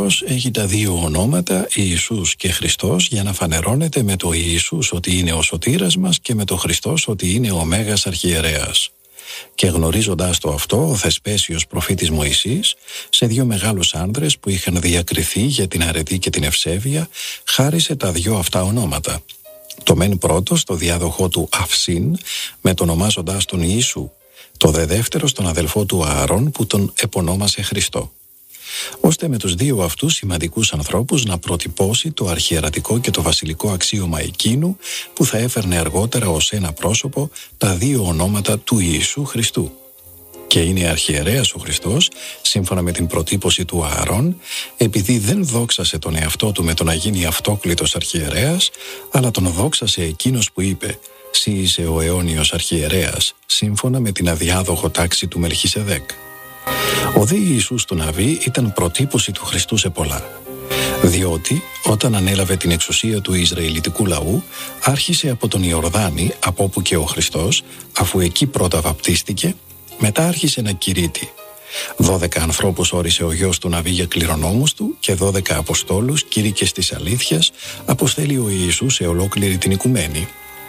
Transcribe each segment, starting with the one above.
Θεός έχει τα δύο ονόματα Ιησούς και Χριστός για να φανερώνεται με το Ιησούς ότι είναι ο σωτήρας μας και με το Χριστός ότι είναι ο Μέγας Αρχιερέας. Και γνωρίζοντας το αυτό, ο Θεσπέσιος προφήτης Μωυσής, σε δύο μεγάλους άνδρες που είχαν διακριθεί για την αρετή και την ευσέβεια, χάρισε τα δυο αυτά ονόματα. Το μεν πρώτο στο διάδοχό του Αυσίν, μετονομάζοντας τον Ιησού, το δε δεύτερο στον αδελφό του Ααρών που τον επωνόμασε Χριστό, ώστε με τους δύο αυτούς σημαντικούς ανθρώπους να προτυπώσει το αρχιερατικό και το βασιλικό αξίωμα εκείνου που θα έφερνε αργότερα ως ένα πρόσωπο τα δύο ονόματα του Ιησού Χριστού. Και είναι αρχιερέας ο Χριστός, σύμφωνα με την προτύπωση του Ααρών, επειδή δεν δόξασε τον εαυτό του με το να γίνει αυτόκλητος αρχιερέας, αλλά τον δόξασε εκείνος που είπε «Συ είσαι ο αιώνιος αρχιερέας», σύμφωνα με την αδιάδοχο τάξη του Μελχισεδέκ. Ο δε Ιησούς του Ναβί ήταν προτύπωση του Χριστού σε πολλά. Διότι όταν ανέλαβε την εξουσία του Ισραηλιτικού λαού, άρχισε από τον Ιορδάνη, από όπου και ο Χριστός, αφού εκεί πρώτα βαπτίστηκε, μετά άρχισε να κηρύττει. 12 ανθρώπους όρισε ο γιος του Ναβί για κληρονόμους του και 12 αποστόλους, κήρυκες της αλήθειας, αποστέλει ο Ιησούς σε ολόκληρη την οικουμένη.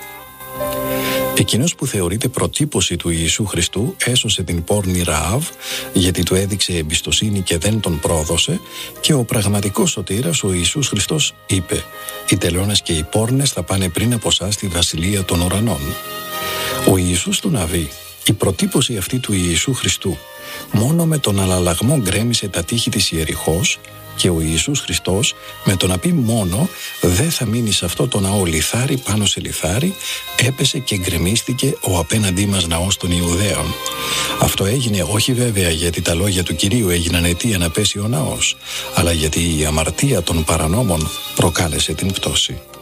Εκείνος που θεωρείται προτύπωση του Ιησού Χριστού έσωσε την πόρνη Ραάβ, γιατί του έδειξε εμπιστοσύνη και δεν τον πρόδωσε, και ο πραγματικός σωτήρας, ο Ιησούς Χριστός, είπε «Οι τελώνες και οι πόρνες θα πάνε πριν από εσάς στη βασιλεία των ουρανών». Ο Ιησούς του Ναβί, η προτύπωση αυτή του Ιησού Χριστού, μόνο με τον αλλαλαγμό γκρέμισε τα τείχη της Ιεριχώς, και ο Ιησούς Χριστός με το να πει μόνο «δεν θα μείνει σε αυτό το ναό λιθάρι πάνω σε λιθάρι», έπεσε και γκρεμίστηκε ο απέναντί μας ναός των Ιουδαίων. Αυτό έγινε όχι βέβαια γιατί τα λόγια του Κυρίου έγιναν αιτία να πέσει ο ναός, αλλά γιατί η αμαρτία των παρανόμων προκάλεσε την πτώση.